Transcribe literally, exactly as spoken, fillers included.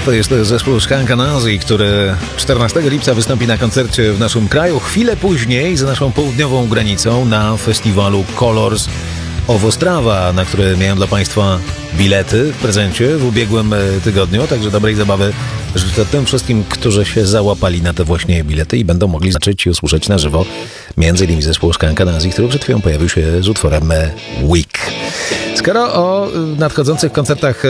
To jest zespół Skankanazji, który czternastego lipca wystąpi na koncercie w naszym kraju. Chwilę później za naszą południową granicą na festiwalu Colors of Ostrava, na które miałem dla Państwa bilety w prezencie w ubiegłym tygodniu. Także dobrej zabawy życzę tym wszystkim, którzy się załapali na te właśnie bilety i będą mogli zobaczyć i usłyszeć na żywo między innymi zespół Skankanazji, który przed chwilą pojawił się z utworem Week. Skoro o nadchodzących koncertach